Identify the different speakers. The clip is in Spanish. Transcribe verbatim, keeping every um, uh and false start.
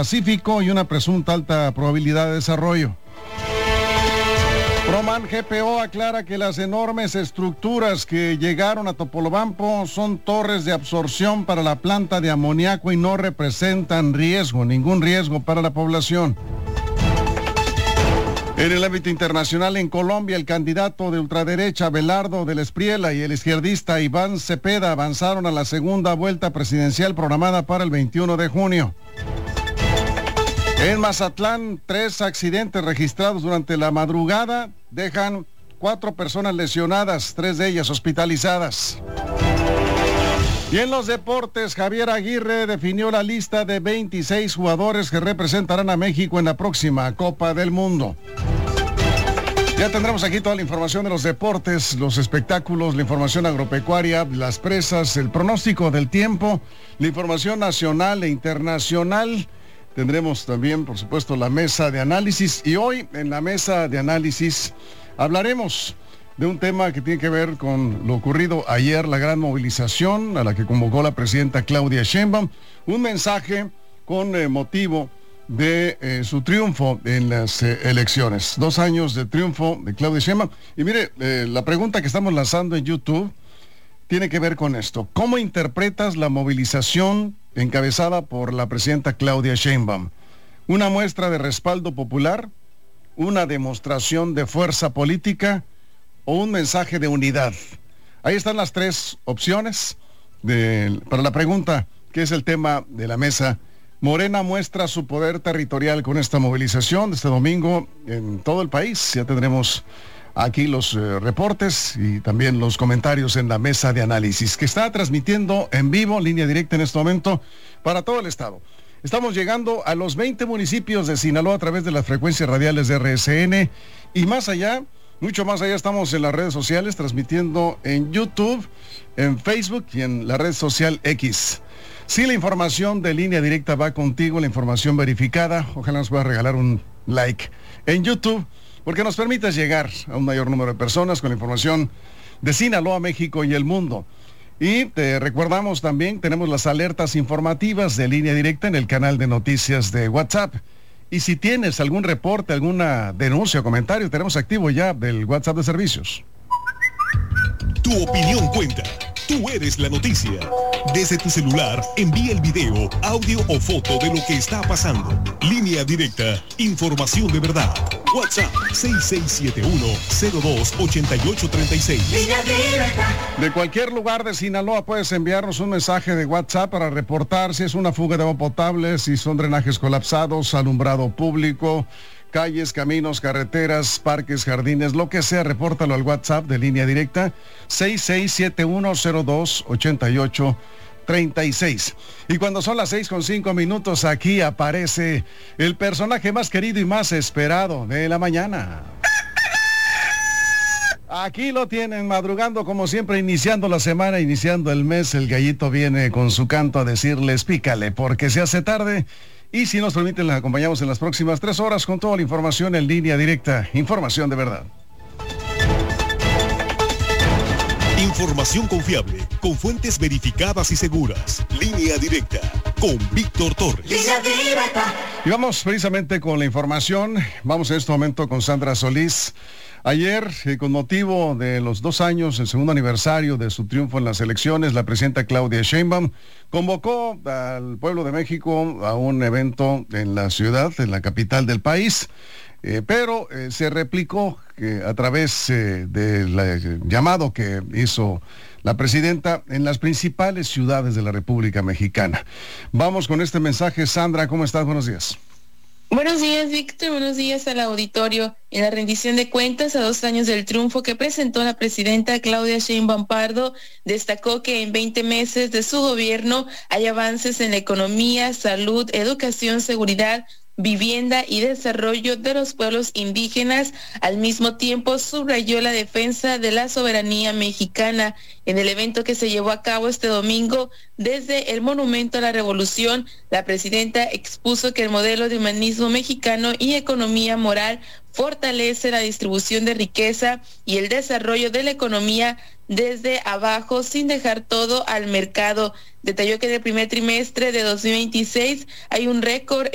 Speaker 1: Pacífico y una presunta alta probabilidad de desarrollo. Proman G P O aclara que las enormes estructuras que llegaron a Topolobampo son torres de absorción para la planta de amoníaco y no representan riesgo, ningún riesgo para la población. En el ámbito internacional, en Colombia, el candidato de ultraderecha Abelardo del Espriella y el izquierdista Iván Cepeda avanzaron a la segunda vuelta presidencial programada para el veintiuno de junio. En Mazatlán, tres accidentes registrados durante la madrugada dejan cuatro personas lesionadas, tres de ellas hospitalizadas. Y en los deportes, Javier Aguirre definió la lista de veintiséis jugadores que representarán a México en la próxima Copa del Mundo. Ya tendremos aquí toda la información de los deportes, los espectáculos, la información agropecuaria, las presas, el pronóstico del tiempo, la información nacional e internacional. Tendremos también, por supuesto, la mesa de análisis. Y hoy, en la mesa de análisis, hablaremos de un tema que tiene que ver con lo ocurrido ayer, la gran movilización a la que convocó la presidenta Claudia Sheinbaum, un mensaje con eh, motivo de eh, su triunfo en las eh, elecciones. Dos años de triunfo de Claudia Sheinbaum. Y mire, eh, la pregunta que estamos lanzando en YouTube tiene que ver con esto. ¿Cómo interpretas la movilización encabezada por la presidenta Claudia Sheinbaum? ¿Una muestra de respaldo popular? ¿Una demostración de fuerza política? ¿O un mensaje de unidad? Ahí están las tres opciones de, para la pregunta, que es el tema de la mesa. Morena muestra su poder territorial con esta movilización de este domingo en todo el país. Ya tendremos aquí los eh, reportes y también los comentarios en la mesa de análisis, que está transmitiendo en vivo, línea directa en este momento, para todo el estado. Estamos llegando a los veinte municipios de Sinaloa a través de las frecuencias radiales de R S N y más allá. Mucho más allá, estamos en las redes sociales, transmitiendo en YouTube, en Facebook y en la red social X. Si la información de línea directa va contigo, la información verificada, ojalá nos puedas regalar un like en YouTube, porque nos permite llegar a un mayor número de personas con la información de Sinaloa, México y el mundo. Y te recordamos también, tenemos las alertas informativas de línea directa en el canal de noticias de WhatsApp. Y si tienes algún reporte, alguna denuncia o comentario, tenemos activo ya del WhatsApp de servicios.
Speaker 2: Tu opinión cuenta. Tú eres la noticia. Desde tu celular, envía el video, audio o foto de lo que está pasando. Línea directa. Información de verdad. WhatsApp seis seis siete uno, cero dos, ocho ocho tres seis.
Speaker 1: De cualquier lugar de Sinaloa puedes enviarnos un mensaje de WhatsApp para reportar si es una fuga de agua potable, si son drenajes colapsados, alumbrado público, calles, caminos, carreteras, parques, jardines, lo que sea. Repórtalo al WhatsApp de línea directa seis seis siete uno, cero dos, ocho ocho treinta y seis. Y cuando son las seis con cinco minutos, aquí aparece el personaje más querido y más esperado de la mañana. Aquí lo tienen, madrugando como siempre, iniciando la semana, iniciando el mes. El gallito viene con su canto a decirles pícale porque se hace tarde. Y si nos permiten, les acompañamos en las próximas tres horas con toda la información en línea directa. Información de verdad.
Speaker 2: Información confiable, con fuentes verificadas y seguras. Línea directa, con Víctor Torres. Línea
Speaker 1: directa. Y vamos precisamente con la información. Vamos en este momento con Sandra Solís. Ayer, eh, con motivo de los dos años, el segundo aniversario de su triunfo en las elecciones, la presidenta Claudia Sheinbaum convocó al pueblo de México a un evento en la ciudad, en la capital del país, eh, pero eh, se replicó eh, a través eh, del eh, llamado que hizo la presidenta en las principales ciudades de la República Mexicana. Vamos con este mensaje. Sandra, ¿cómo estás? Buenos días.
Speaker 3: Buenos días, Víctor. Buenos días al auditorio. En la rendición de cuentas a dos años del triunfo que presentó la presidenta Claudia Sheinbaum Pardo, destacó que en veinte meses de su gobierno hay avances en la economía, salud, educación, seguridad, vivienda y desarrollo de los pueblos indígenas. Al mismo tiempo, subrayó la defensa de la soberanía mexicana. En el evento que se llevó a cabo este domingo desde el Monumento a la Revolución, la presidenta expuso que el modelo de humanismo mexicano y economía moral fortalece la distribución de riqueza y el desarrollo de la economía desde abajo sin dejar todo al mercado. Detalló que en el primer trimestre de dos mil veintiséis hay un récord